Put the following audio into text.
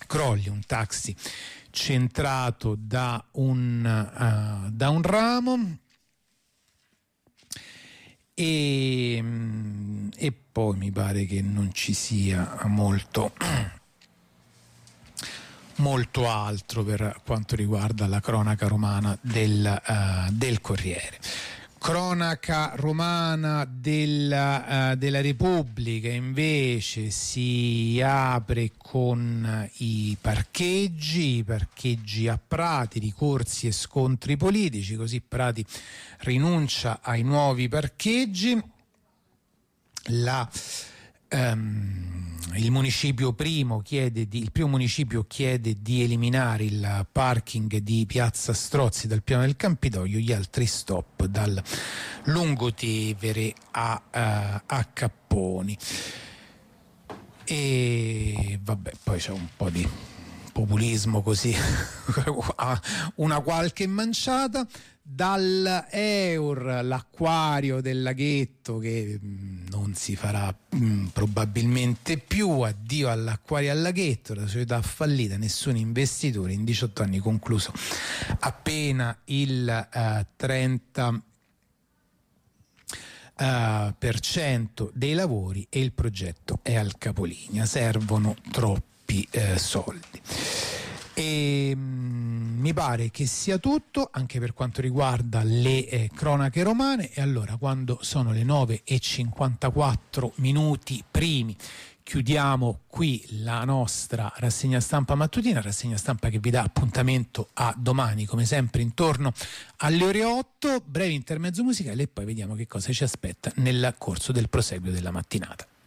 crolli un taxi centrato da un ramo. E poi mi pare che non ci sia molto altro per quanto riguarda la cronaca romana del Corriere. Cronaca romana della Repubblica invece si apre con i parcheggi a Prati, ricorsi e scontri politici, così Prati rinuncia ai nuovi parcheggi. Il primo municipio chiede di eliminare il parking di Piazza Strozzi dal piano del Campidoglio, gli altri stop dal Lungotevere a Capponi. E vabbè, poi c'è un po' di populismo così, una qualche manciata. Dall'Eur, l'acquario del laghetto che non si farà probabilmente più, addio all'acquario al laghetto, la società fallita, nessun investitore, in 18 anni concluso appena il 30% dei lavori e il progetto è al capolinea, servono troppi soldi. E mi pare che sia tutto anche per quanto riguarda le cronache romane. E allora, quando sono le 9:54 primi, chiudiamo qui la nostra rassegna stampa mattutina, rassegna stampa che vi dà appuntamento a domani come sempre intorno alle ore 8, breve intermezzo musicale e poi vediamo che cosa ci aspetta nel corso del proseguio della mattinata.